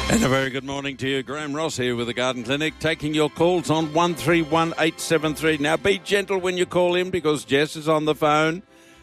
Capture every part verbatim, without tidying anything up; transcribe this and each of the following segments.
And a very good morning to you. Graham Ross here with the Garden Clinic, taking your calls on one three one eight seven three. Now, be gentle when you call in because Jess is on the phone.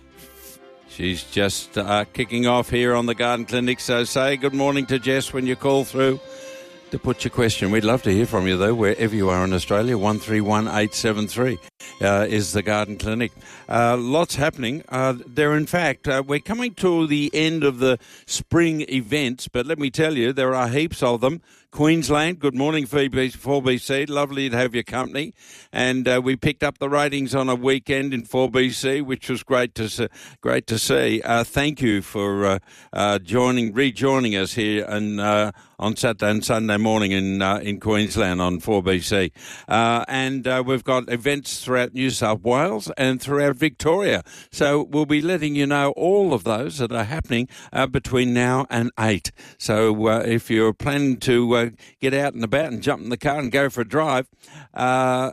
She's just uh, kicking off here on the Garden Clinic, so say good morning to Jess when you call through to put your question. We'd love to hear from you, though, wherever you are in Australia. one three one eight seven three uh, is the Garden Clinic. Uh, lots happening. Uh, there, in fact, uh, we're coming to the end of the spring events, but let me tell you, there are heaps of them. Queensland, good morning, four B C. Lovely to have your company. And uh, we picked up the ratings on a weekend in four B C, which was great to see. Great to see. Uh, thank you for uh, uh, joining, rejoining us here and, uh, on Saturday and Sunday morning in uh, in Queensland on four B C. Uh, and uh, we've got events throughout New South Wales and throughout Victoria. So we'll be letting you know all of those that are happening uh, between now and eight. So uh, if you're planning to uh, get out and about and jump in the car and go for a drive, uh,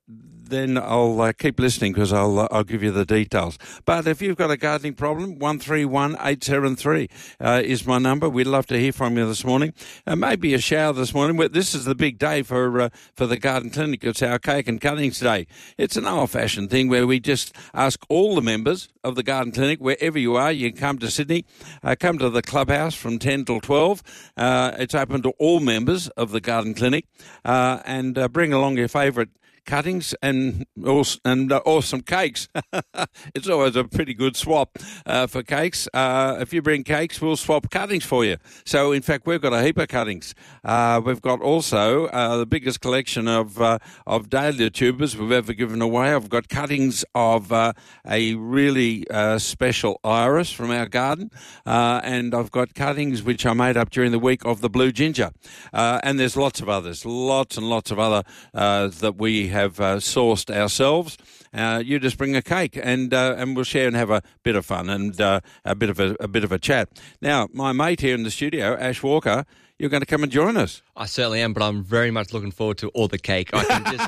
then I'll uh, keep listening because I'll uh, I'll give you the details. But if you've got a gardening problem, one three one eight seven three uh, is my number. We'd love to hear from you this morning. Uh, maybe a shower this morning. But this is the big day for uh, for the Garden Clinic. It's our cake and cuttings day. It's an old-fashioned thing where we just ask all the members of the Garden Clinic, wherever you are, you can come to Sydney, uh, come to the clubhouse from ten till twelve. Uh, it's open to all members of the Garden Clinic, uh, and uh, bring along your favourite cuttings and and uh, awesome cakes. It's always a pretty good swap uh, for cakes. Uh, if you bring cakes, we'll swap cuttings for you. So, in fact, we've got a heap of cuttings. Uh, we've got also uh, the biggest collection of uh, of dahlia tubers we've ever given away. I've got cuttings of uh, a really uh, special iris from our garden, uh, and I've got cuttings which I made up during the week of the blue ginger. Uh, and there's lots of others, lots and lots of other uh, that we have uh, sourced ourselves. Uh, you just bring a cake and uh, and we'll share and have a bit of fun and uh, a bit of a, a bit of a chat. Now, my mate here in the studio, Ash Walker, you're going to come and join us. I certainly am, but I'm very much looking forward to all the cake. I can just,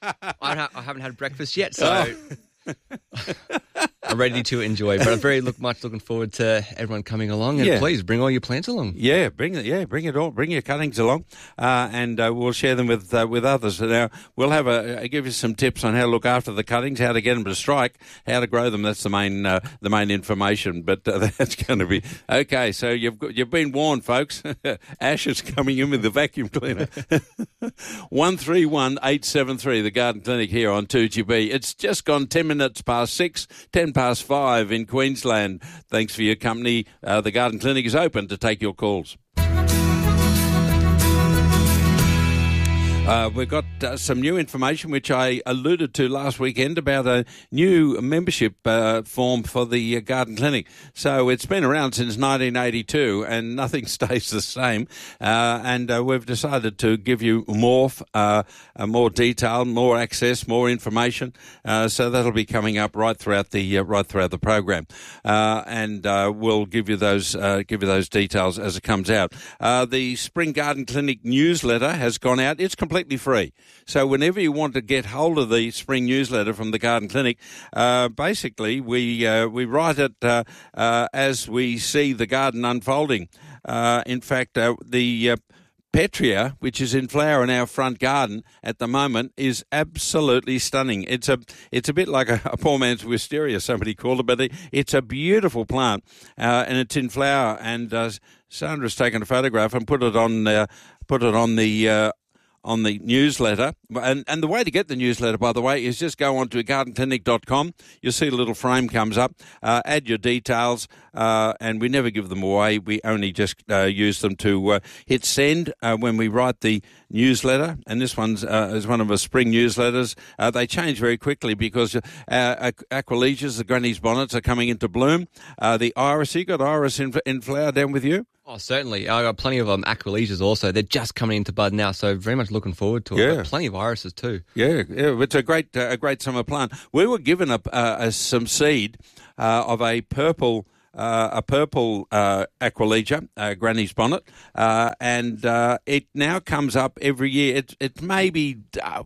I, ha- I haven't had breakfast yet, so oh. I'm ready to enjoy. But I'm very look, much looking forward to everyone coming along. And yeah. please bring all your plants along. Yeah, bring it. Yeah, bring it all. Bring your cuttings along, uh, and uh, we'll share them with uh, with others. Now we'll have a uh, give you some tips on how to look after the cuttings, how to get them to strike, how to grow them. That's the main uh, the main information. But uh, that's going to be okay. So you've got, you've been warned, folks. Ash is coming in with the vacuum cleaner. One three one eight seven three, the Garden Clinic here on two G B. It's just gone ten minutes past six, ten past five in Queensland. Thanks for your company. Uh, the Garden Clinic is open to take your calls. Uh, we've got uh, some new information which I alluded to last weekend about a new membership uh, form for the uh, Garden Clinic. So it's been around since nineteen eighty-two and nothing stays the same. Uh, and uh, we've decided to give you more, uh, uh, more detail, more access, more information. Uh, so that'll be coming up right throughout the uh, right throughout the program, uh, and uh, we'll give you those uh, give you those details as it comes out. Uh, the Spring Garden Clinic newsletter has gone out. It's completely free. So whenever you want to get hold of the spring newsletter from the Garden Clinic, uh, basically we uh, we write it uh, uh, as we see the garden unfolding. Uh, in fact, uh, the uh, Petria, which is in flower in our front garden at the moment, is absolutely stunning. It's a it's a bit like a, a poor man's wisteria, somebody called it, but it, it's a beautiful plant, uh, and it's in flower. And uh, Sandra's taken a photograph and put it on uh, put it on the uh, on the newsletter. And, and the way to get the newsletter, by the way, is just go on to garden clinic dot com. You'll see a little frame comes up. Uh, add your details, uh, and we never give them away. We only just uh, use them to uh, hit send uh, when we write the newsletter. And this one's uh, is one of our spring newsletters. Uh, they change very quickly because uh, Aquilesias, the granny's bonnets, are coming into bloom. Uh, the iris, you got iris in, in flower down with you? Oh, certainly. I've got plenty of um, Aquilesias also. They're just coming into bud now, so very much looking forward to it. Yeah. But plenty of irises too. Yeah, yeah, it's a great, uh, a great summer plant. We were given a, uh, a some seed uh, of a purple, uh, a purple uh, Aquilegia, uh, granny's bonnet, uh, and uh, it now comes up every year. It it maybe. Uh,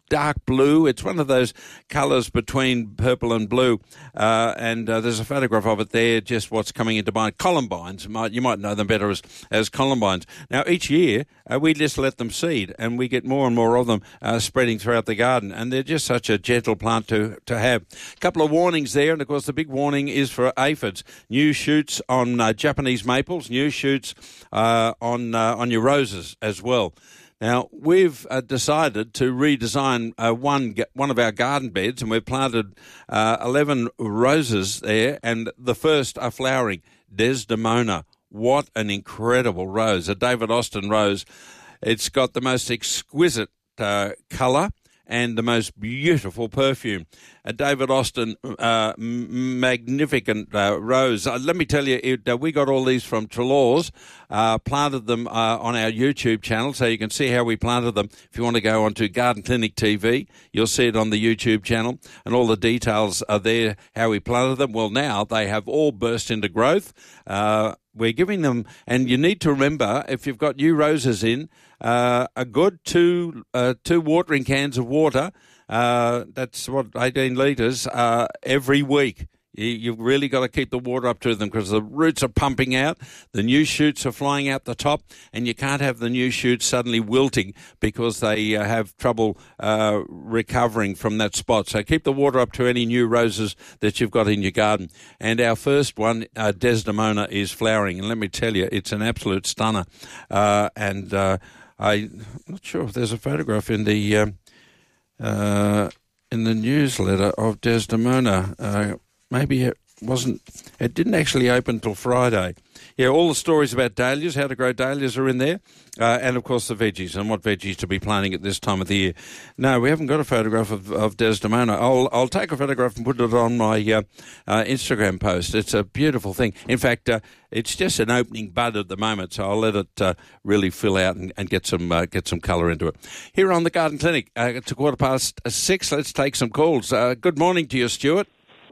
dark blue. It's one of those colours between purple and blue. Uh, and uh, there's a photograph of it there, just what's coming into mind. Columbines, might, you might know them better as, as columbines. Now, each year, uh, we just let them seed, and we get more and more of them uh, spreading throughout the garden. And they're just such a gentle plant to, to have. A couple of warnings there, and of course the big warning is for aphids. New shoots on uh, Japanese maples, new shoots uh, on uh, on your roses as well. Now, we've uh, decided to redesign uh, one one of our garden beds, and we've planted uh, eleven roses there, and the first are flowering. Desdemona. What an incredible rose, a David Austin rose. It's got the most exquisite uh, colour and the most beautiful perfume. A David Austin uh, m- magnificent uh, rose. Uh, let me tell you, it, uh, we got all these from Trelaws, uh, planted them uh, on our YouTube channel, so you can see how we planted them. If you want to go onto Garden Clinic T V, you'll see it on the YouTube channel, and all the details are there, how we planted them. Well, now they have all burst into growth. Uh, we're giving them, and you need to remember, if you've got new roses in, uh, a good two uh, two watering cans of water, uh, that's what, eighteen litres, uh, every week. You, you've really got to keep the water up to them because the roots are pumping out, the new shoots are flying out the top, and you can't have the new shoots suddenly wilting because they uh, have trouble uh, recovering from that spot. So keep the water up to any new roses that you've got in your garden. And our first one, uh, Desdemona, is flowering, and let me tell you, it's an absolute stunner. Uh, and uh, I'm not sure if there's a photograph in the uh, uh, in the newsletter of Desdemona. Uh, maybe it wasn't. It didn't actually open till Friday. Yeah, all the stories about dahlias, how to grow dahlias, are in there, uh, and of course the veggies and what veggies to be planting at this time of the year. No, we haven't got a photograph of, of Desdemona. I'll I'll take a photograph and put it on my uh, uh, Instagram post. It's a beautiful thing. In fact, uh, it's just an opening bud at the moment, so I'll let it uh, really fill out and, and get some uh, get some colour into it. Here on the Garden Clinic, uh, it's a quarter past six. Let's take some calls. Uh, good morning to you, Stuart.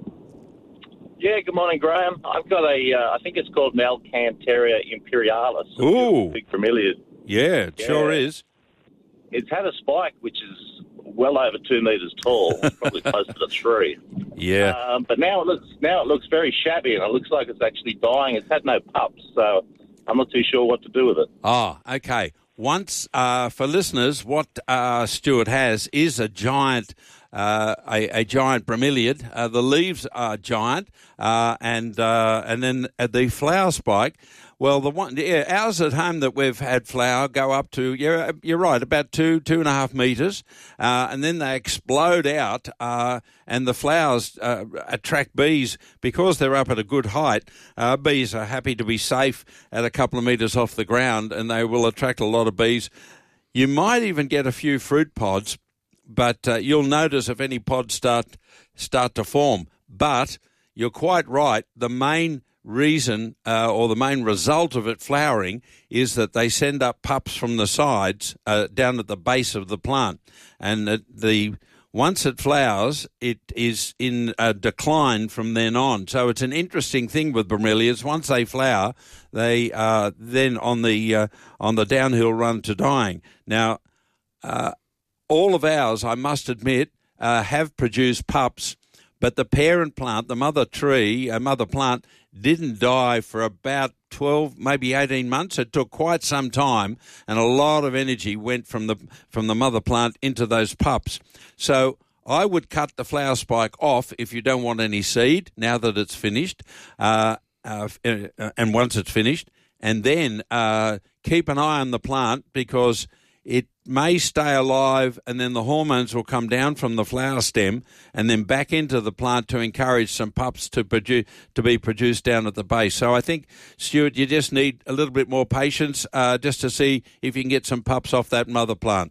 Yeah, good morning, Graham. I've got a, uh, I think it's called an Alcantara imperialis. Ooh. Big familiar. Yeah, it yeah. sure is. It's had a spike which is well over two metres tall, probably close to three. Yeah. Um, but now it looks now it looks very shabby, and it looks like it's actually dying. It's had no pups, so I'm not too sure what to do with it. Oh, okay. Once, uh, for listeners, what uh, Stuart has is a giant... Uh, a, a giant bromeliad. Uh, the leaves are giant, uh, and uh, and then at the flower spike, well, the one, yeah, ours at home that we've had flower go up to, yeah, you're right, about two, two and a half metres, uh, and then they explode out, uh, and the flowers uh, attract bees because they're up at a good height. Uh, bees are happy to be safe at a couple of metres off the ground, and they will attract a lot of bees. You might even get a few fruit pods, but uh, you'll notice if any pods start start to form. But you're quite right. The main reason uh, or the main result of it flowering is that they send up pups from the sides uh, down at the base of the plant. And the, the once it flowers, it is in a decline from then on. So it's an interesting thing with bromeliads. Once they flower, they are then on the, uh, on the downhill run to dying. Now, uh, all of ours, I must admit, uh, have produced pups, but the parent plant, the mother tree, a mother plant, didn't die for about twelve, maybe eighteen months. It took quite some time, and a lot of energy went from the from the mother plant into those pups. So I would cut the flower spike off if you don't want any seed now that it's finished, uh, uh, and once it's finished, and then uh, keep an eye on the plant because it may stay alive, and then the hormones will come down from the flower stem and then back into the plant to encourage some pups to produce to be produced down at the base. So I think, Stuart, you just need a little bit more patience uh, just to see if you can get some pups off that mother plant.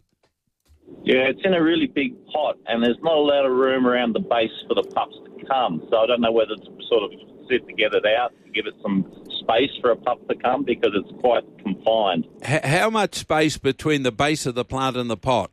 Yeah, it's in a really big pot, and there's not a lot of room around the base for the pups to come. So I don't know whether to sort of sit to get it out, to give it some space for a pup to come because it's quite confined. H- how much space between the base of the plant and the pot?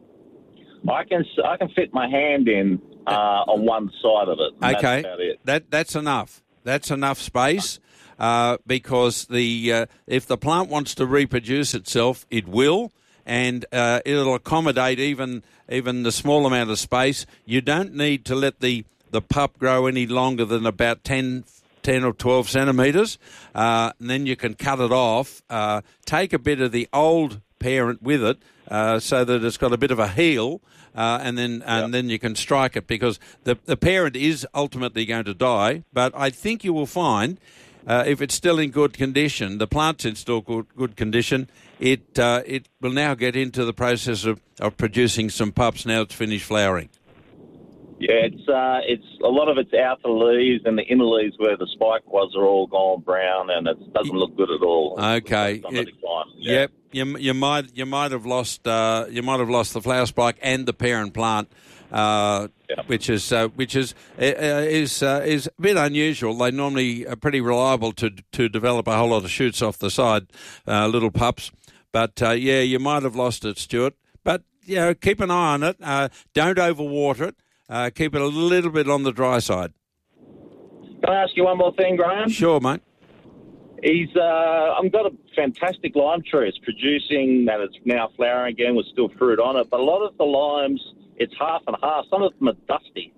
I can I can fit my hand in uh, on one side of it. And okay, that's about it. That that's enough. That's enough space uh, because the uh, if the plant wants to reproduce itself, it will. and uh, it'll accommodate even even the small amount of space. You don't need to let the, the pup grow any longer than about ten, ten or twelve centimetres, uh, and then you can cut it off. Uh, take a bit of the old parent with it uh, so that it's got a bit of a heel, uh, and then and yep. then you can strike it, because the, the parent is ultimately going to die. But I think you will find, uh, if it's still in good condition, the plant's in still good, good condition, it uh, it will now get into the process of, of producing some pups now it's finished flowering. Yeah, it's uh, it's a lot of its outer leaves, and the inner leaves where the spike was are all gone brown, and it doesn't look good at all. Okay. It, yeah. Yep. You, you might you might have lost uh, you might have lost the flower spike and the parent plant, uh, yep. which is uh, which is uh, is uh, is a bit unusual. They normally are pretty reliable to to develop a whole lot of shoots off the side, uh, little pups. But uh, yeah, you might have lost it, Stuart. But you know, keep an eye on it. Uh, don't overwater it. Uh, keep it a little bit on the dry side. Can I ask you one more thing, Graham? Sure, mate. He's, uh, I've got a fantastic lime tree. It's producing, and it's now flowering again with still fruit on it. But a lot of the limes, it's half and half. Some of them are dusty.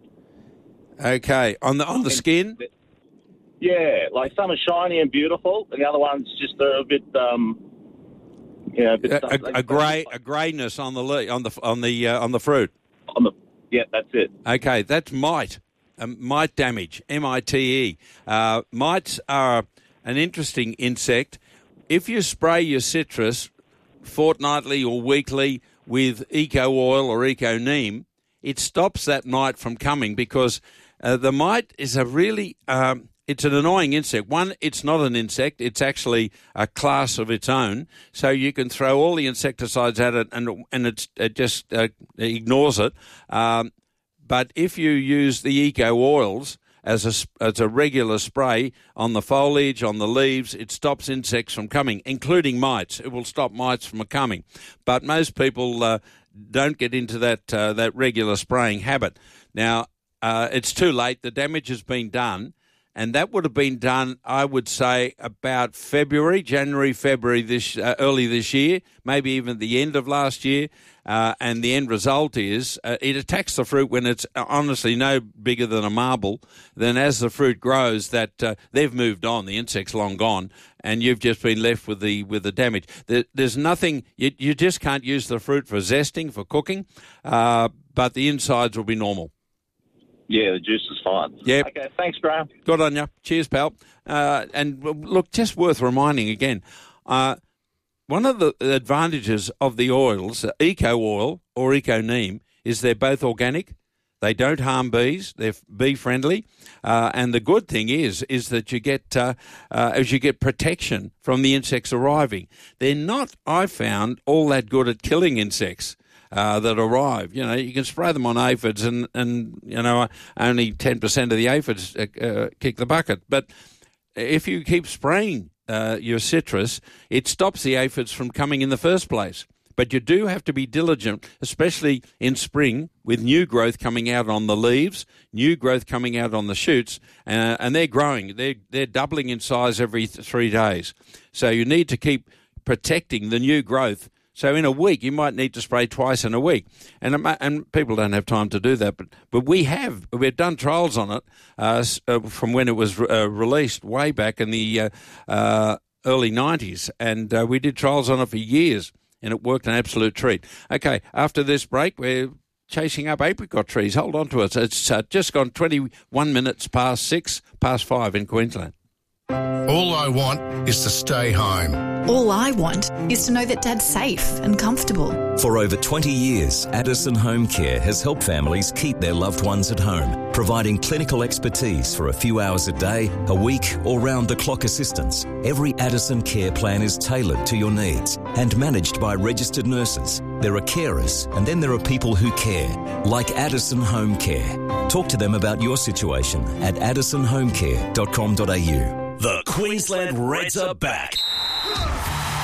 Okay, on the on the skin. Yeah, like some are shiny and beautiful, and the other ones just are a bit, um, you know, a bit. A, a, a grey, a greyness on the le- on the on the uh, on the fruit. On the yeah, that's it. Okay, that's mite, um, mite damage, M I T E. Uh, mites are an interesting insect. If you spray your citrus fortnightly or weekly with Eco Oil or Eco Neem, it stops that mite from coming, because uh, the mite is a really, um, it's an annoying insect. One, it's not an insect. It's actually a class of its own. So you can throw all the insecticides at it and and it's, it just uh, ignores it. Um, but if you use the Eco Oils as a, as a regular spray on the foliage, on the leaves, it stops insects from coming, including mites. It will stop mites from coming. But most people uh, don't get into that uh, that regular spraying habit. Now, uh, it's too late. The damage has been done, and that would have been done, I would say, about February, January, February, this uh, early this year, maybe even the end of last year. Uh, and the end result is uh, it attacks the fruit when it's honestly no bigger than a marble. Then as the fruit grows, that uh, they've moved on, the insect's long gone, and you've just been left with the with the damage. There, there's nothing, you, you just can't use the fruit for zesting, for cooking, uh, but the insides will be normal. Yeah, the juice is fine. Yep. Okay, thanks, Graham. Good on you. Cheers, pal. Uh, and look, just worth reminding again, uh, one of the advantages of the oils, Eco Oil or Eco Neem, is they're both organic. They don't harm bees. They're bee friendly, uh, and the good thing is is that you get uh, uh, as you get protection from the insects arriving. They're not, I found, all that good at killing insects uh, that arrive. You know, you can spray them on aphids, and and you know only ten percent of the aphids uh, uh, kick the bucket. But if you keep spraying Uh, your citrus, it stops the aphids from coming in the first place. But you do have to be diligent, especially in spring, with new growth coming out on the leaves, new growth coming out on the shoots, uh, and they're growing. They're, they're doubling in size every th- three days. So you need to keep protecting the new growth. So in a week, you might need to spray twice in a week. And and people don't have time to do that. But but we have. We've done trials on it uh, from when it was uh, released way back in the uh, uh, early nineties. And uh, we did trials on it for years, and it worked an absolute treat. Okay, after this break, we're chasing up apricot trees. Hold on to it. It's uh, just gone twenty-one minutes past six, past five in Queensland. All I want is to stay home. All I want is to know that Dad's safe and comfortable. For over twenty years, Addison Home Care has helped families keep their loved ones at home, providing clinical expertise for a few hours a day, a week, or round-the-clock assistance. Every Addison care plan is tailored to your needs and managed by registered nurses. There are carers, and then there are people who care, like Addison Home Care. Talk to them about your situation at addison home care dot com dot a u. The Queensland Reds are back.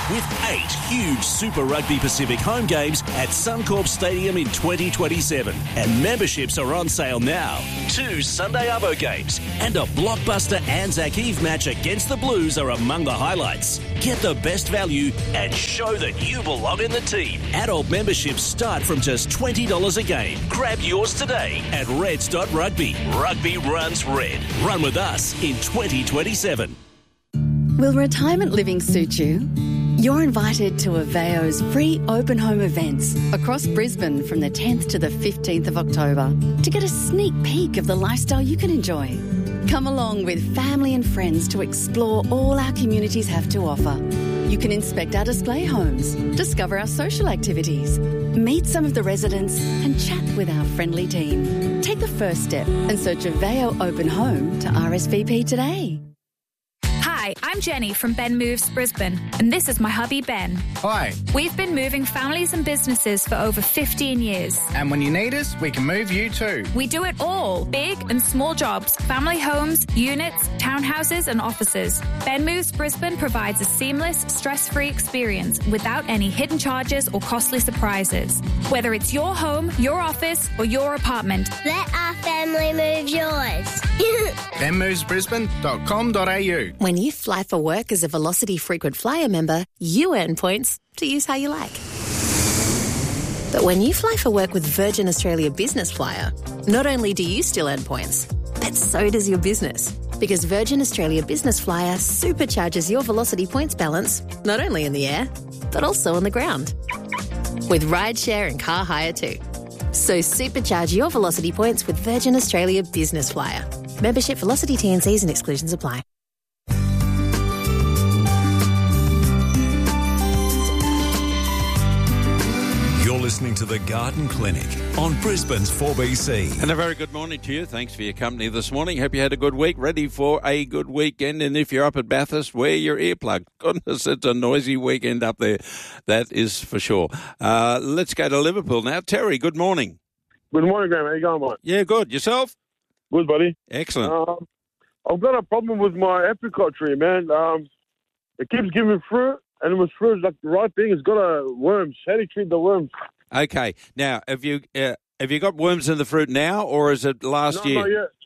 with eight huge Super Rugby Pacific home games at Suncorp Stadium in twenty twenty-seven. And memberships are on sale now. Two Sunday Arvo games and a blockbuster Anzac Eve match against the Blues are among the highlights. Get the best value and show that you belong in the team. Adult memberships start from just twenty dollars a game. Grab yours today at reds dot rugby. Rugby runs red. Run with us in twenty twenty-seven. Will retirement living suit you? You're invited to Aveo's free open home events across Brisbane from the tenth to the fifteenth of October to get a sneak peek of the lifestyle you can enjoy. Come along with family and friends to explore all our communities have to offer. You can inspect our display homes, discover our social activities, meet some of the residents and chat with our friendly team. Take the first step and search Aveo Open Home to R S V P today. Hi, I'm Jenny from Ben Moves Brisbane, and this is my hubby Ben. Hi. We've been moving families and businesses for over fifteen years. And when you need us, we can move you too. We do it all, big and small jobs, family homes, units, townhouses and offices. Ben Moves Brisbane provides a seamless, stress-free experience without any hidden charges or costly surprises. Whether it's your home, your office or your apartment. Let our family move yours. ben moves brisbane dot com dot a u. When you fly for work as a Velocity Frequent Flyer member, you earn points to use how you like. But when you fly for work with Virgin Australia Business Flyer, not only do you still earn points, but so does your business. Because Virgin Australia Business Flyer supercharges your Velocity points balance, not only in the air, but also on the ground. With rideshare and car hire too. So supercharge your Velocity points with Virgin Australia Business Flyer. Membership, Velocity T and Cs and exclusions apply. You're listening to The Garden Clinic on Brisbane's four B C. And a very good morning to you. Thanks for your company this morning. Hope you had a good week, ready for a good weekend. And if you're up at Bathurst, wear your earplug. Goodness, it's a noisy weekend up there. That is for sure. Uh, let's go to Liverpool now. Terry, good morning. Good morning, Graham. How you going, mate? Yeah, good. Yourself? Good, buddy. Excellent. Um, I've got a problem with my apricot tree, man. Um, it keeps giving fruit, and when fruit is like the right thing, it's got a worms. How do you treat the worms? Okay. Now, have you uh, have you got worms in the fruit now, or is it last no, year? Not yet.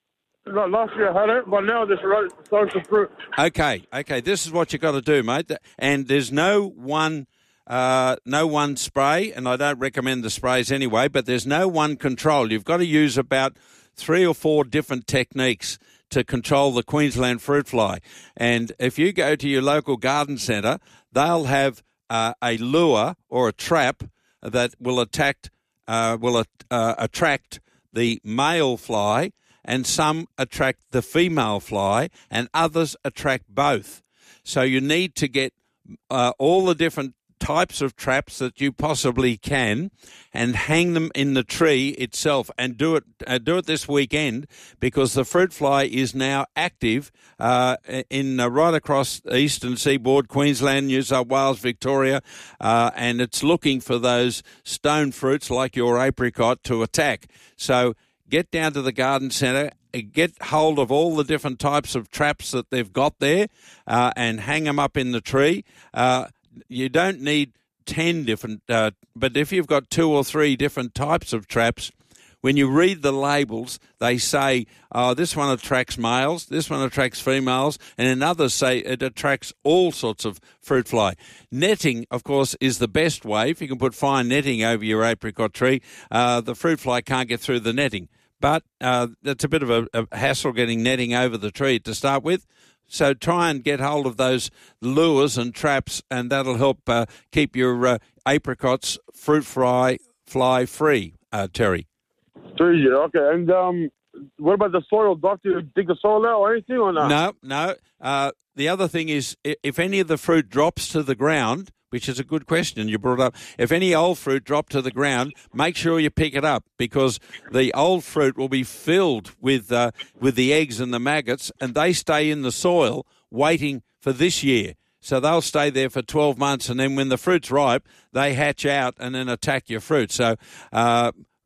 No, last year I had it, but now it's right, starting to fruit. Okay. Okay. This is what you got to do, mate. And there's no one. Uh, no one spray, and I don't recommend the sprays anyway, but there's no one control. You've got to use about three or four different techniques to control the Queensland fruit fly. And if you go to your local garden centre, they'll have uh, a lure or a trap that will attack, uh, will uh, attract the male fly, and some attract the female fly, and others attract both. So you need to get uh, all the different types of traps that you possibly can and hang them in the tree itself, and do it uh, do it this weekend, because the fruit fly is now active uh, in uh, right across the eastern seaboard, Queensland, New South Wales, Victoria, uh, and it's looking for those stone fruits like your apricot to attack. So get down to the garden centre, get hold of all the different types of traps that they've got there uh, and hang them up in the tree. Uh, You don't need ten different, uh, but if you've got two or three different types of traps, when you read the labels, they say, oh, this one attracts males, this one attracts females, and then others say it attracts all sorts of fruit fly. Netting, of course, is the best way. If you can put fine netting over your apricot tree, uh, the fruit fly can't get through the netting. But uh, it's a bit of a, a hassle getting netting over the tree to start with. So try and get hold of those lures and traps, and that'll help uh, keep your uh, apricots fruit fly fly free, uh, Terry. Three, yeah, okay. And um, what about the soil? Doctor, you dig the soil out or anything or not? No, no. Uh, the other thing is, if any of the fruit drops to the ground, which is a good question you brought up, if any old fruit drop to the ground, make sure you pick it up, because the old fruit will be filled with uh, with the eggs and the maggots, and they stay in the soil waiting for this year. So they'll stay there for twelve months, and then when the fruit's ripe, they hatch out and then attack your fruit. So uh,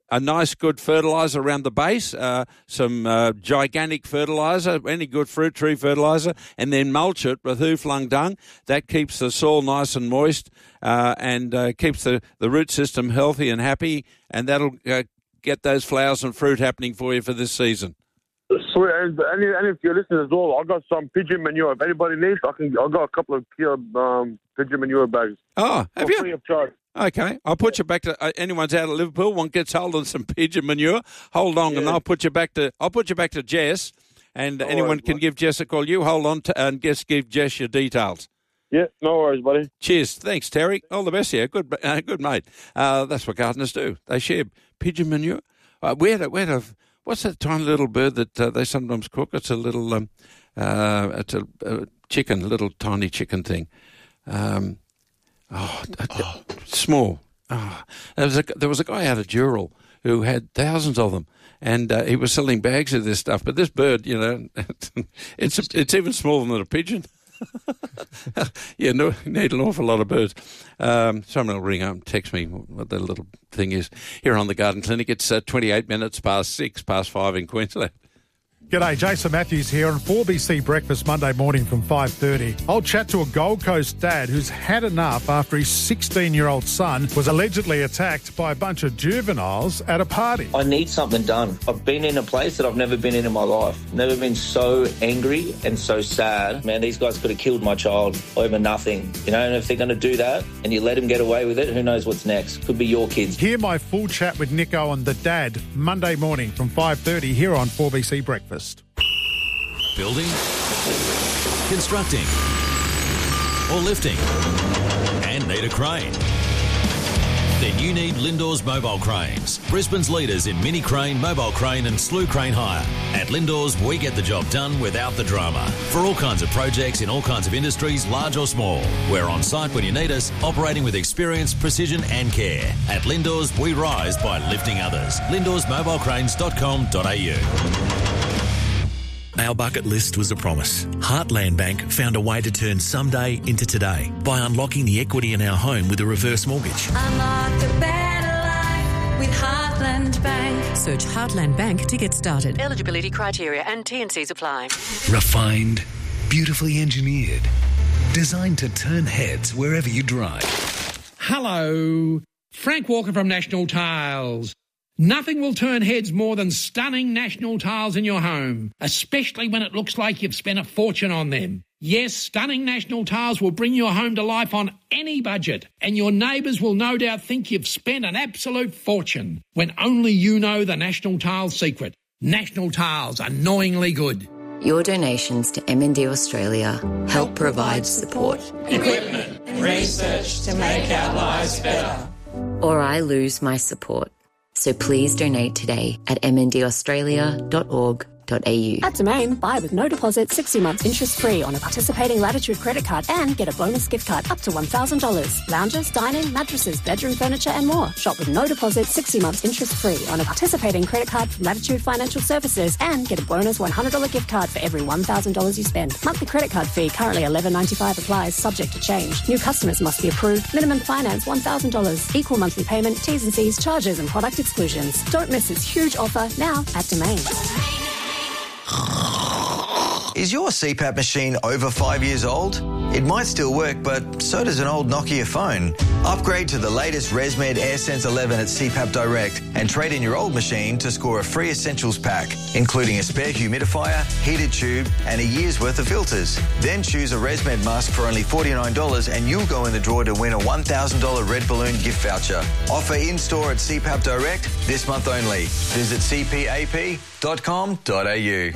a nice, good fertiliser around the base, uh, some uh, gigantic fertiliser, any good fruit tree fertiliser, and then mulch it with hooflung dung. That keeps the soil nice and moist uh, and uh, keeps the, the root system healthy and happy, and that'll uh, get those flowers and fruit happening for you for this season. Sweet, and, and if you're listening as well, I got some pigeon manure. If anybody needs, I can. I got a couple of pure um, pigeon manure bags. Oh, have you? Free of charge. Okay, I'll put you back to uh, anyone's out of Liverpool. One gets hold of some pigeon manure. Hold on, yeah. and I'll put you back to. I'll put you back to Jess, and no anyone worries, can mate. give Jess a call. You hold on to, and just give Jess your details. Yeah, no worries, buddy. Cheers, thanks, Terry. All the best here. Good, uh, good mate. Uh, that's what gardeners do. They share pigeon manure. Uh, where to, where to, what's that tiny little bird that uh, they sometimes cook? It's a little, um, uh, it's a, a chicken, a little tiny chicken thing. Um, oh, oh. small. Oh. There was a there was a guy out of Dural who had thousands of them, and uh, he was selling bags of this stuff. But this bird, you know, it's it's even smaller than a pigeon. yeah, no, you need an awful lot of birds. Um, someone will ring up and text me what that little thing is. Here on the Garden Clinic, it's uh, twenty-eight minutes past six, past five in Queensland. G'day, Jason Matthews here on four B C Breakfast Monday morning from five thirty. I'll chat to a Gold Coast dad who's had enough after his sixteen-year-old son was allegedly attacked by a bunch of juveniles at a party. I need something done. I've been in a place that I've never been in in my life. Never been so angry and so sad. Man, these guys could have killed my child over nothing. You know, and if they're going to do that and you let them get away with it, who knows what's next? Could be your kids. Hear my full chat with Nico and the dad Monday morning from five thirty here on four B C Breakfast. Building, constructing, or lifting, and need a crane? Then you need Lindor's Mobile Cranes, Brisbane's leaders in mini crane, mobile crane and slew crane hire. At Lindor's, we get the job done without the drama. For all kinds of projects in all kinds of industries, large or small. We're on site when you need us, operating with experience, precision and care. At Lindor's, we rise by lifting others. lindors mobile cranes dot com dot a u. Our bucket list was a promise. Heartland Bank found a way to turn someday into today by unlocking the equity in our home with a reverse mortgage. Unlock a better life with Heartland Bank. Search Heartland Bank to get started. Eligibility criteria and T and Cs apply. Refined, beautifully engineered, designed to turn heads wherever you drive. Hello, Frank Walker from National Tiles. Nothing will turn heads more than stunning National Tiles in your home, especially when it looks like you've spent a fortune on them. Yes, stunning National Tiles will bring your home to life on any budget, and your neighbours will no doubt think you've spent an absolute fortune when only you know the National Tiles secret. National Tiles, annoyingly good. Your donations to M and D Australia help provide support, equipment, and research to make our lives better. or I lose my support. So please donate today at m n d australia dot org dot a u. At Domain, buy with no deposit, sixty months interest-free on a participating Latitude credit card and get a bonus gift card up to one thousand dollars. Lounges, dining, mattresses, bedroom furniture and more. Shop with no deposit, sixty months interest-free on a participating credit card from Latitude Financial Services and get a bonus one hundred dollars gift card for every one thousand dollars you spend. Monthly credit card fee currently eleven ninety-five applies, subject to change. New customers must be approved. Minimum finance one thousand dollars. Equal monthly payment, T's and C's, charges and product exclusions. Don't miss this huge offer now at Domain. Is your C PAP machine over five years old? It might still work, but so does an old Nokia phone. Upgrade to the latest ResMed AirSense eleven at C PAP Direct and trade in your old machine to score a free essentials pack, including a spare humidifier, heated tube and a year's worth of filters. Then choose a ResMed mask for only forty-nine dollars and you'll go in the draw to win a one thousand dollars Red Balloon gift voucher. Offer in-store at C PAP Direct this month only. Visit c p a p dot com dot a u.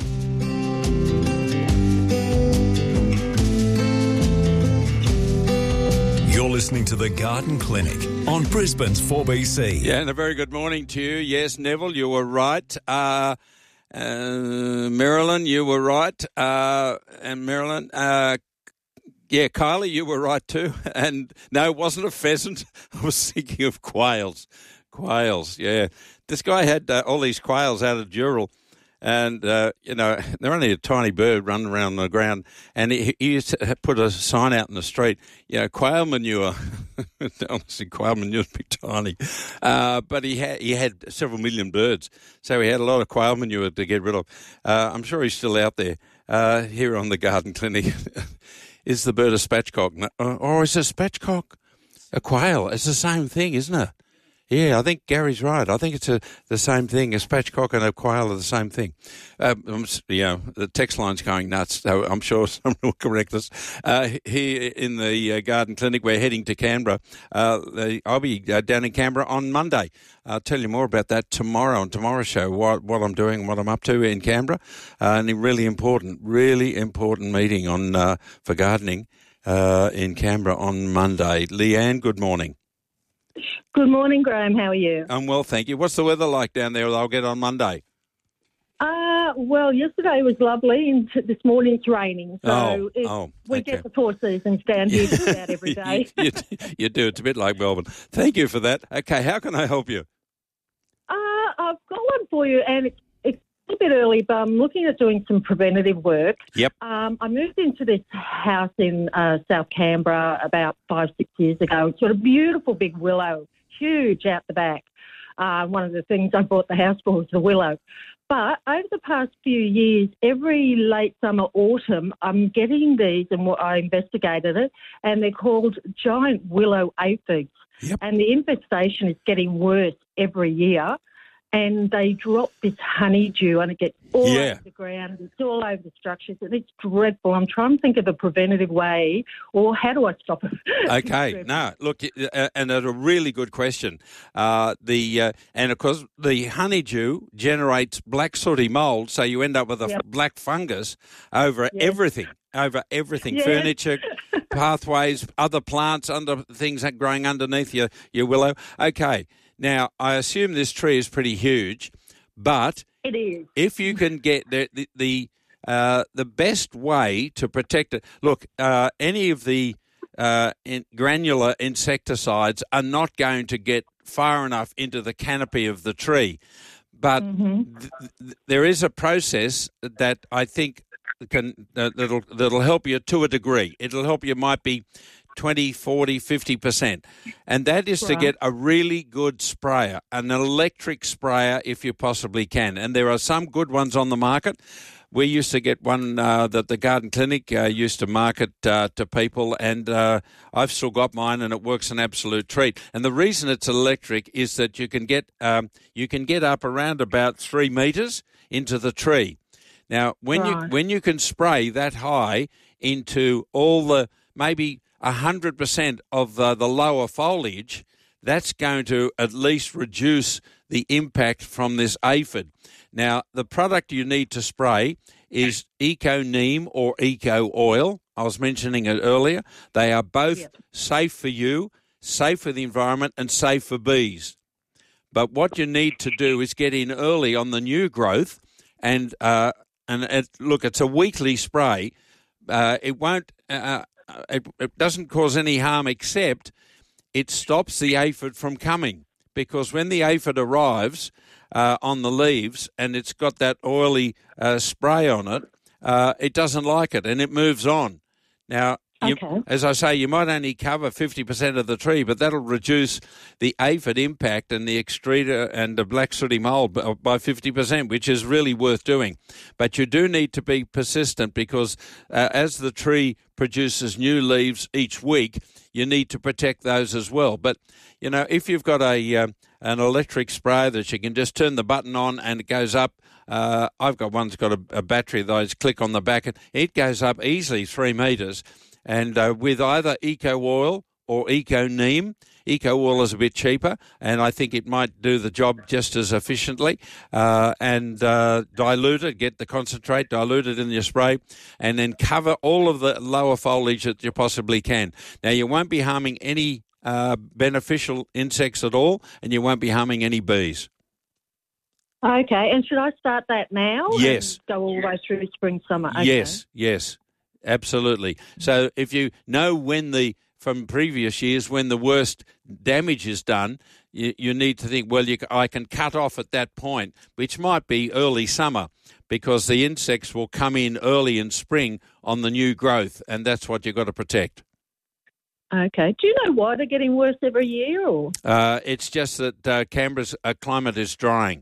You're listening to The Garden Clinic on Brisbane's four B C. Yeah, and a very good morning to you. Yes, Neville, you were right. Uh, uh, Marilyn, you were right. Uh, and Marilyn, uh, yeah, Kylie, you were right too. And no, it wasn't a pheasant. I was thinking of quails. Quails, yeah. This guy had uh, all these quails out of Dural. And, uh, you know, they're only a tiny bird running around the ground. And he, he used to put a sign out in the street, you know, quail manure. Honestly, quail manure would be tiny. Uh, but he had, he had several million birds. So he had a lot of quail manure to get rid of. Uh, I'm sure he's still out there uh, here on the Garden Clinic. Is the bird a spatchcock? Or is a spatchcock a quail? It's the same thing, isn't it? Yeah, I think Gary's right. I think it's a, the same thing. A spatchcock and a quail are the same thing. Um, you know, the text line's going nuts, so I'm sure someone will correct us. Uh, here in the uh, Garden Clinic, we're heading to Canberra. Uh, the, I'll be uh, down in Canberra on Monday. I'll tell you more about that tomorrow on tomorrow's show, what, what I'm doing and what I'm up to in Canberra. Uh, and a really important, really important meeting on uh, for gardening uh, in Canberra on Monday. Leanne, good morning. Good morning, Graham. How are you? I'm well, thank you. What's the weather like down there? I'll get on Monday. Uh, well, yesterday was lovely, and t- this morning it's raining. So oh, it, oh, we okay. get the four seasons down here just about every day. you, you, you do. It's a bit like Melbourne. Thank you for that. Okay, how can I help you? Uh, I've got one for you, and it's, it's a bit early, but I'm looking at doing some preventative work. Yep. Um, I moved into this house in uh, South Canberra about five, six years ago. It's got a beautiful big willow, huge out the back. Uh, one of the things I bought the house for was the willow. But over the past few years, every late summer, autumn, I'm getting these, and I investigated it, and they're called giant willow aphids. Yep. And the infestation is getting worse every year. And they drop this honeydew, and it gets all Yeah. over the ground. It's all over the structures, and it's dreadful. I'm trying to think of a preventative way, or how do I stop it? Okay, no, look, uh, and a really good question. Uh, the uh, and of course the honeydew generates black sooty mould, so you end up with a Yep. black fungus over Yes. everything, over everything, Yes. furniture, pathways, other plants, under things that growing underneath your your willow. Okay, now I assume this tree is pretty huge, but It is. if you can get the the the, uh, the best way to protect it. Look, uh, any of the uh, in granular insecticides are not going to get far enough into the canopy of the tree, but Mm-hmm. th- th- there is a process that I think can uh, that'll that'll help you to a degree. It'll help you, might be twenty, forty, fifty percent. And that is to Right. get a really good sprayer, an electric sprayer if you possibly can. And there are some good ones on the market. We used to get one uh, that the Garden Clinic uh, used to market uh, to people, and uh, I've still got mine, and it works an absolute treat. And the reason it's electric is that you can get um, you can get up around about three metres into the tree. Now, when you Right. when you can spray that high into all the maybe one hundred percent of uh, the lower foliage, that's going to at least reduce the impact from this aphid. Now, the product you need to spray is Eco Neem or Eco Oil. I was mentioning it earlier. They are both Yep. safe for you, safe for the environment, and safe for bees. But what you need to do is get in early on the new growth, and uh, and it, look, it's a weekly spray. Uh, it won't. Uh, it, it doesn't cause any harm, except it stops the aphid from coming, because when the aphid arrives uh, on the leaves and it's got that oily uh, spray on it, uh, it doesn't like it and it moves on. Now, you, Okay. as I say, you might only cover fifty percent of the tree, but that'll reduce the aphid impact and the excreta and the black sooty mould by- by fifty percent, which is really worth doing. But you do need to be persistent, because uh, as the tree produces new leaves each week, you need to protect those as well. But, you know, if you've got a uh, an electric sprayer that you can just turn the button on and it goes up, uh, I've got one that's got a, a battery that I just click on the back, and it goes up easily three metres. And uh, with either Eco Oil or Eco Neem, Eco Oil is a bit cheaper, and I think it might do the job just as efficiently. Uh, and uh, dilute it, get the concentrate, dilute it in your spray, and then cover all of the lower foliage that you possibly can. Now, you won't be harming any uh, beneficial insects at all, and you won't be harming any bees. Okay, and should I start that now? Yes. And go all the way through spring, summer? Okay. Yes, yes, absolutely. So if you know when the, from previous years, when the worst damage is done, you, you need to think, well, you, I can cut off at that point, which might be early summer, because the insects will come in early in spring on the new growth, and that's what you've got to protect. Okay. Do you know why they're getting worse every year? Or Uh, it's just that uh, Canberra's uh, climate is drying.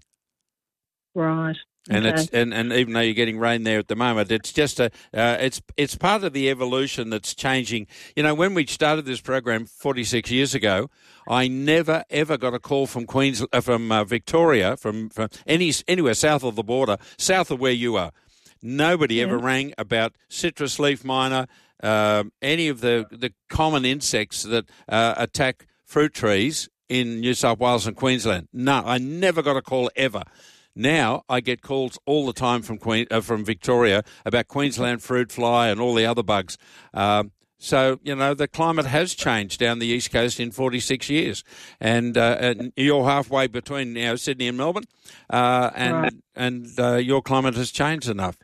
Right. And okay. it's and, and even though you're getting rain there at the moment, it's just a uh, it's it's part of the evolution that's changing. You know, when we started this program forty-six years ago, I never ever got a call from Queens uh, from uh, Victoria from, from any anywhere south of the border, south of where you are. Nobody yeah. ever rang about citrus leaf miner, uh, any of the the common insects that uh, attack fruit trees in New South Wales and Queensland. No, I never got a call ever. Now I get calls all the time from Queen uh, from Victoria about Queensland fruit fly and all the other bugs. Um, so, you know, the climate has changed down the East Coast in forty-six years. And, uh, and you're halfway between, you know, Sydney and Melbourne, uh, and right. and uh, your climate has changed enough.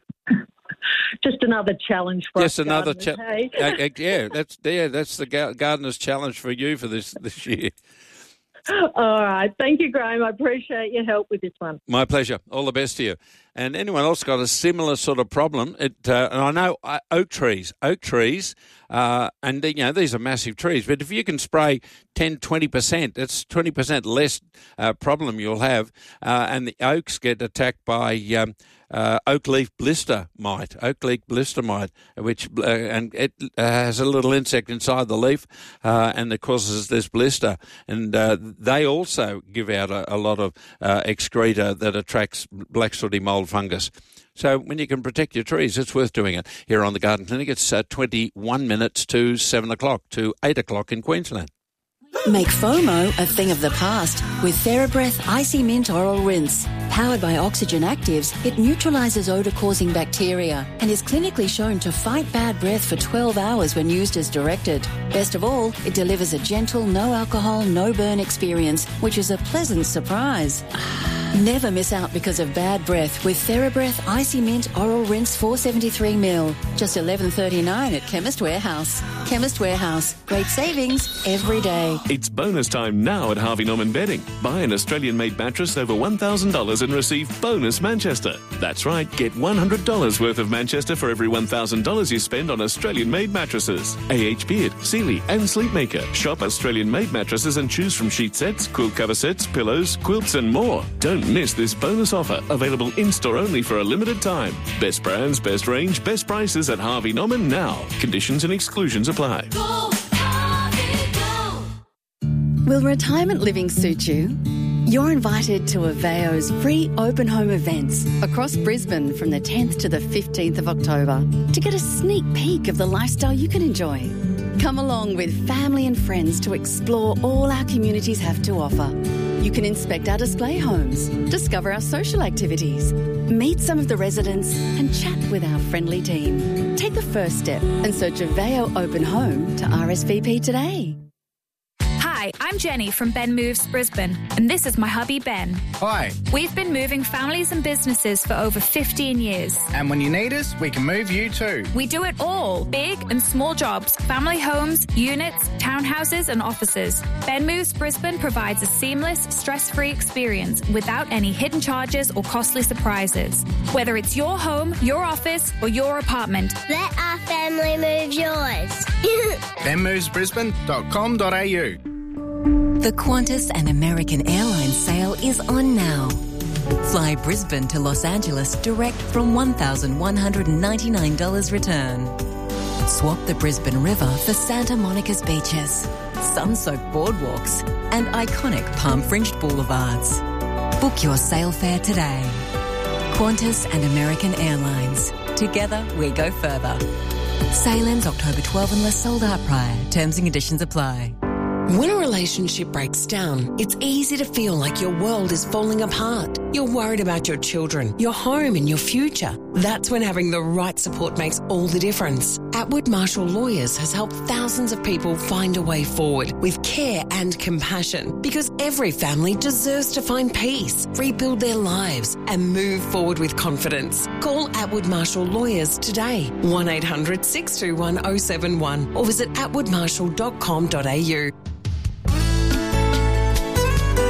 Just another challenge for Just us another gardeners, cha- hey? uh, uh, yeah, that's yeah, that's the gar- gardener's challenge for you for this, this year. All right. Thank you, Graham. I appreciate your help with this one. My pleasure. All the best to you. And anyone else got a similar sort of problem? It, uh, and I know uh, oak trees, oak trees, uh, and you know these are massive trees. But if you can spray ten, twenty percent, that's twenty percent less uh, problem you'll have. Uh, and the oaks get attacked by um, uh, oak leaf blister mite, oak leaf blister mite, which uh, and it uh, has a little insect inside the leaf, uh, and it causes this blister. And uh, they also give out a, a lot of uh, excreta that attracts black sooty mold fungus. So when you can protect your trees, it's worth doing it. Here on the Garden Clinic, it's uh, twenty-one minutes to seven o'clock to eight o'clock in Queensland. Make FOMO a thing of the past with TheraBreath Icy Mint Oral Rinse. Powered by Oxygen Actives, it neutralises odour-causing bacteria and is clinically shown to fight bad breath for twelve hours when used as directed. Best of all, it delivers a gentle, no-alcohol, no-burn experience, which is a pleasant surprise. Never miss out because of bad breath with TheraBreath Icy Mint Oral Rinse four seventy-three milliliters. Just eleven thirty-nine at Chemist Warehouse. Chemist Warehouse. Great savings every day. It's bonus time now at Harvey Norman Bedding. Buy an Australian-made mattress over one thousand dollars and receive bonus Manchester. That's right, get one hundred dollars worth of Manchester for every one thousand dollars you spend on Australian-made mattresses. A H Beard, Sealy and Sleepmaker. Shop Australian-made mattresses and choose from sheet sets, quilt cover sets, pillows, quilts and more. Don't miss this bonus offer, available in-store only for a limited time. Best brands, best range, best prices at Harvey Norman now. Conditions and exclusions apply. Will retirement living suit you? You're invited to Aveo's free open home events across Brisbane from the tenth to the fifteenth of October to get a sneak peek of the lifestyle you can enjoy. Come along with family and friends to explore all our communities have to offer. You can inspect our display homes, discover our social activities, meet some of the residents and chat with our friendly team. Take the first step and search Aveo Open Home to R S V P today. Hi, I'm Jenny from Ben Moves Brisbane, and this is my hubby Ben. Hi. We've been moving families and businesses for over fifteen years. And when you need us, we can move you too. We do it all, big and small jobs, family homes, units, townhouses and offices. Ben Moves Brisbane provides a seamless, stress-free experience without any hidden charges or costly surprises. Whether it's your home, your office or your apartment, let our family move yours. ben moves brisbane dot com dot a u. The Qantas and American Airlines sale is on now. Fly Brisbane to Los Angeles direct from one thousand one hundred ninety-nine dollars return. Swap the Brisbane River for Santa Monica's beaches, sun-soaked boardwalks and iconic palm-fringed boulevards. Book your sail fare today. Qantas and American Airlines. Together we go further. Sale ends October twelfth unless sold out prior. Terms and conditions apply. When a relationship breaks down, it's easy to feel like your world is falling apart. You're worried about your children, your home and your future. That's when having the right support makes all the difference. Atwood Marshall Lawyers has helped thousands of people find a way forward with care and compassion, because every family deserves to find peace, rebuild their lives and move forward with confidence. Call Atwood Marshall Lawyers today, one eight hundred six two one oh seven one or visit atwood marshall dot com dot a u.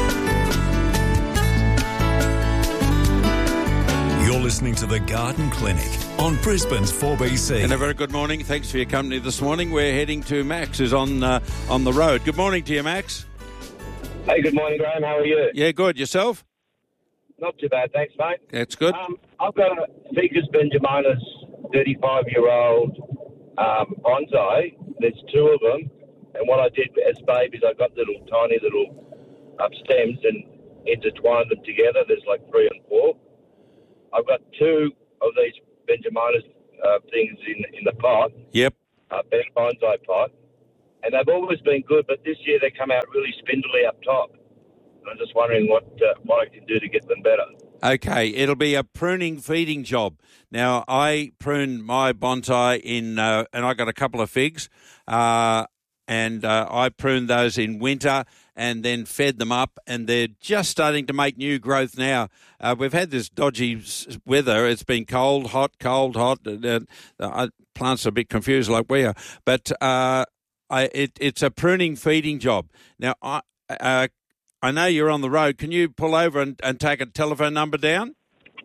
listening to The Garden Clinic on Brisbane's four B C. And a very good morning. Thanks for your company this morning. We're heading to Max, who's on uh, on the road. Good morning to you, Max. Hey, good morning, Graham. How are you? Yeah, good. Yourself? Not too bad, thanks, mate. That's good. Um, I've got a Ficus benjaminus thirty-five-year-old um, bonsai. There's two of them. And what I did as babies, I got little tiny little um, stems and intertwined them together. There's like three and four. I've got two of these benjaminus uh, things in in the pot. Yep. Uh, ben bonsai pot. And they've always been good, but this year they come out really spindly up top. And I'm just wondering what uh, what I can do to get them better. Okay, it'll be a pruning feeding job. Now, I pruned my bonsai in, uh, and I got a couple of figs, uh, and uh, I pruned those in winter and then fed them up, and they're just starting to make new growth now. Uh, we've had this dodgy weather. It's been cold, hot, cold, hot. Uh, uh, plants are a bit confused like we are. But uh, I, it, it's a pruning feeding job. Now, I, uh, I know you're on the road. Can you pull over and, and take a telephone number down?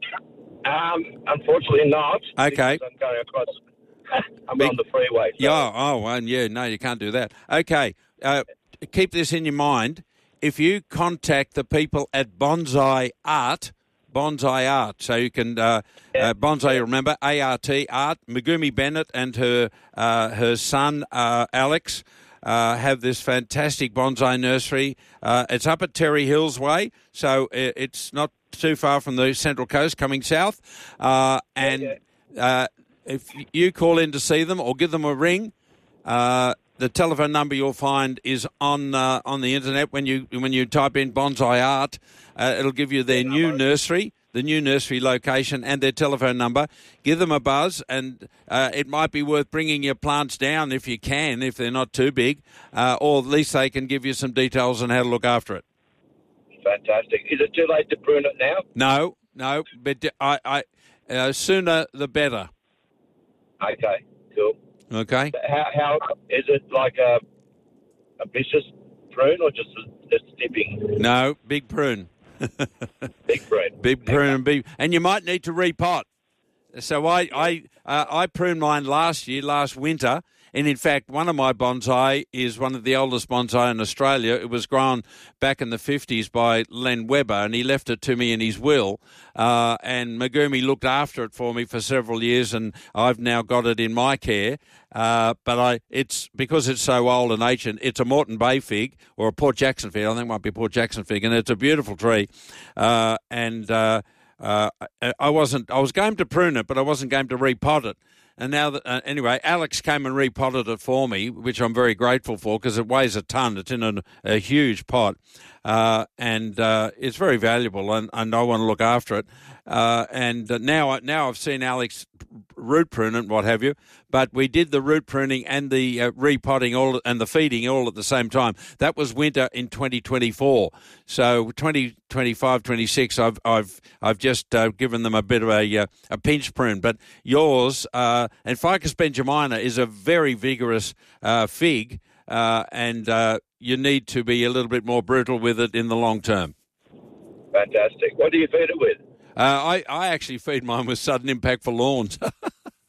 Um, unfortunately not. Okay. I'm going across. I'm Big, on the freeway. So. Yeah, oh, well, yeah, no, you can't do that. Okay. Uh, keep this in your mind. If you contact the people at Bonsai Art, Bonsai Art, so you can, uh, yeah. uh, Bonsai, you remember, A R T, Art, Megumi Bennett and her uh, her son, uh, Alex, uh, have this fantastic bonsai nursery. Uh, it's up at Terry Hills Way, so it's not too far from the Central Coast coming south. Uh, and yeah, yeah. Uh, if you call in to see them or give them a ring, uh, the telephone number you'll find is on uh, on the internet. When you when you type in Bonsai Art, uh, it'll give you their new nursery, the new nursery location, and their telephone number. Give them a buzz, and uh, it might be worth bringing your plants down if you can, if they're not too big, uh, or at least they can give you some details on how to look after it. Fantastic. Is it too late to prune it now? No, no, but I, I uh, sooner the better. Okay, cool. Okay. How, how is it like a a vicious prune or just a, just tipping? No, big prune. Big prune. Big prune, and big, and you might need to repot. So I I uh, I pruned mine last year, last winter. And in fact, one of my bonsai is one of the oldest bonsai in Australia. It was grown back in the fifties by Len Webber, and he left it to me in his will. Uh, and Megumi looked after it for me for several years, and I've now got it in my care. Uh, but I, it's because it's so old and ancient. It's a Moreton Bay fig or a Port Jackson fig. I think it might be a Port Jackson fig, and it's a beautiful tree. Uh, and uh, uh, I wasn't. I was going to prune it, but I wasn't going to repot it. And now, that, uh, anyway, Alex came and repotted it for me, which I'm very grateful for because it weighs a ton. It's in a, a huge pot, uh, and uh, it's very valuable, and, and I want to look after it. Uh, and now, now I've seen Alex root prune and what have you, but we did the root pruning and the uh, repotting all and the feeding all at the same time. That was winter in twenty twenty-four. So twenty twenty-five, twenty-six, I've I've I've just uh, given them a bit of a uh, a pinch prune. But yours uh, and Ficus benjamina is a very vigorous uh, fig, uh, and uh, you need to be a little bit more brutal with it in the long term. Fantastic. What do you feed it with? Uh, I, I actually feed mine with sudden impact for lawns. Oh,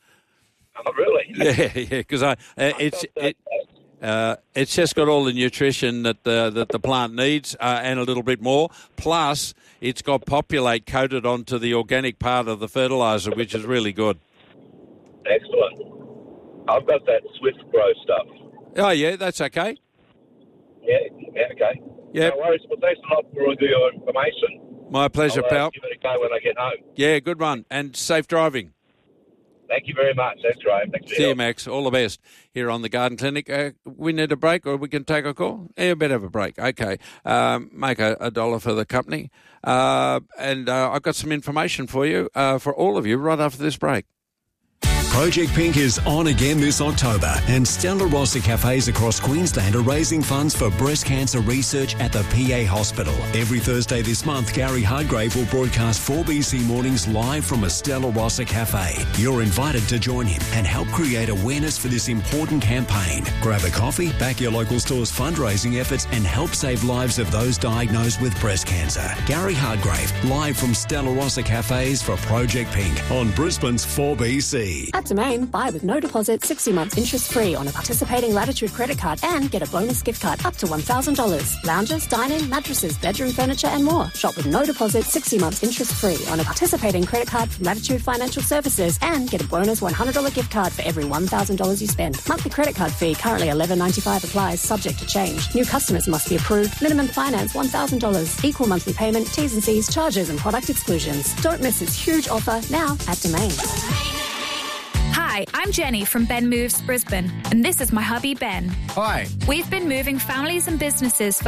really? Yeah, yeah, because I, uh, it's it, uh, it's just got all the nutrition that the that the plant needs uh, and a little bit more. Plus, it's got populate coated onto the organic part of the fertiliser, which is really good. Excellent. I've got that Swift Grow stuff. Oh yeah, that's okay. Yeah, yeah, okay. Yeah. No worries. Well, thanks a lot for all your information. My pleasure, I'll, uh, pal. give it a go when I get home. Yeah, good one. And safe driving. Thank you very much. Thanks, Graham. Thanks for See your you, help. Max. All the best here on the Garden Clinic. Uh, we need a break or we can take a call? Yeah, better have a break. Okay. Um, make a, a dollar for the company. Uh, and uh, I've got some information for you, uh, for all of you, right after this break. Project Pink is on again this October, and Stella Rossa cafes across Queensland are raising funds for breast cancer research at the P A Hospital. Every Thursday this month, Gary Hardgrave will broadcast four B C Mornings live from a Stella Rossa cafe. You're invited to join him and help create awareness for this important campaign. Grab a coffee, back your local store's fundraising efforts, and help save lives of those diagnosed with breast cancer. Gary Hardgrave, live from Stella Rossa cafes for Project Pink on Brisbane's four B C. At Domain, buy with no deposit, sixty months interest free on a participating Latitude credit card and get a bonus gift card up to one thousand dollars. Lounges, dining, mattresses, bedroom furniture and more. Shop with no deposit, sixty months interest free on a participating credit card from Latitude Financial Services and get a bonus one hundred dollars gift card for every one thousand dollars you spend. Monthly credit card fee currently eleven ninety-five applies, subject to change. New customers must be approved. Minimum finance one thousand dollars. Equal monthly payment, T's and C's, charges and product exclusions. Don't miss this huge offer now at Domain. Hi, I'm Jenny from Ben Moves Brisbane, and this is my hubby Ben. Hi. We've been moving families and businesses for